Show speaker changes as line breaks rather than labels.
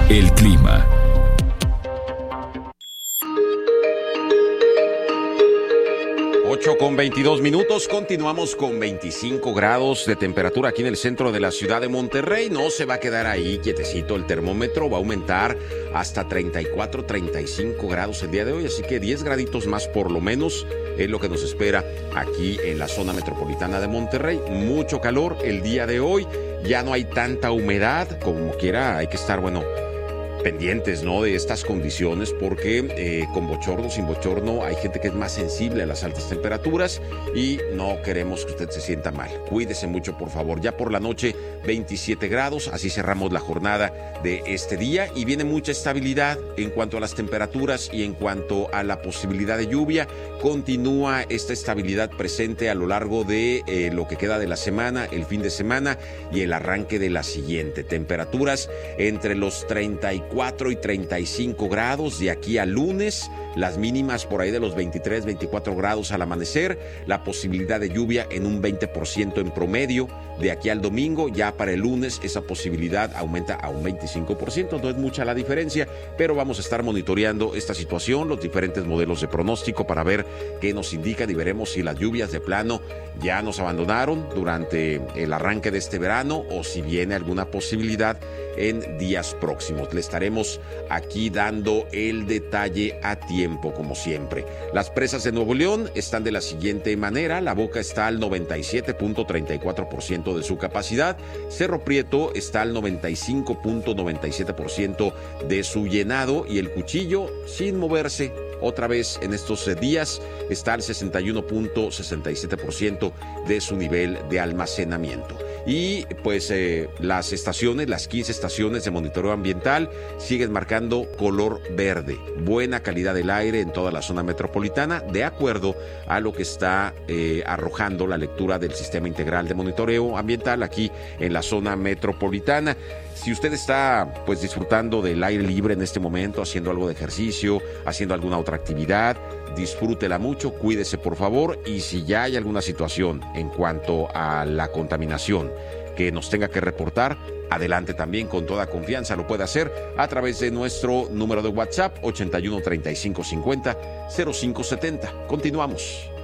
El clima.
Con 22 minutos, continuamos con 25 grados de temperatura aquí en el centro de la ciudad de Monterrey. No se va a quedar ahí quietecito, el termómetro va a aumentar hasta 34, 35 grados el día de hoy, así que 10 graditos más por lo menos es lo que nos espera aquí en la zona metropolitana de Monterrey. Mucho calor el día de hoy, ya no hay tanta humedad, como quiera hay que estar, pendientes, ¿no?, de estas condiciones, porque con bochorno, sin bochorno, hay gente que es más sensible a las altas temperaturas y no queremos que usted se sienta mal. Cuídese mucho, por favor. Ya por la noche, 27 grados, así cerramos la jornada de este día y viene mucha estabilidad en cuanto a las temperaturas y en cuanto a la posibilidad de lluvia. Continúa esta estabilidad presente a lo largo de lo que queda de la semana, el fin de semana y el arranque de la siguiente. Temperaturas entre los 34 y 35 grados de aquí al lunes, las mínimas por ahí de los 23, 24 grados al amanecer, la posibilidad de lluvia en un 20% en promedio de aquí al domingo. Ya para el lunes esa posibilidad aumenta a un 25%, no es mucha la diferencia, pero vamos a estar monitoreando esta situación, los diferentes modelos de pronóstico para ver qué nos indican y veremos si las lluvias de plano ya nos abandonaron durante el arranque de este verano o si viene alguna posibilidad en días próximos. Le estaremos aquí dando el detalle a tiempo, como siempre. Las presas de Nuevo León están de la siguiente manera: La Boca está al 97.34% de su capacidad, Cerro Prieto está al 95.97% de su llenado y el Cuchillo, sin moverse otra vez en estos días, está al 61.67% de su nivel de almacenamiento. Y pues las estaciones, las 15 estaciones de monitoreo ambiental siguen marcando color verde. Buena calidad del aire en toda la zona metropolitana, de acuerdo a lo que está arrojando la lectura del Sistema Integral de Monitoreo Ambiental aquí en la zona metropolitana. Si usted está pues disfrutando del aire libre en este momento, haciendo algo de ejercicio, haciendo alguna otra actividad, disfrútela mucho, cuídese por favor, y si ya hay alguna situación en cuanto a la contaminación que nos tenga que reportar, adelante también, con toda confianza lo puede hacer a través de nuestro número de WhatsApp 81 35 50 0570. Continuamos.